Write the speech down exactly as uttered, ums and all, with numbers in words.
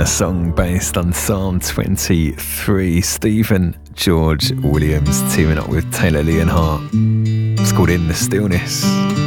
a song based on Psalm twenty-three. Stephen George Williams teaming up with Taylor Leonhardt. It's called In the Stillness.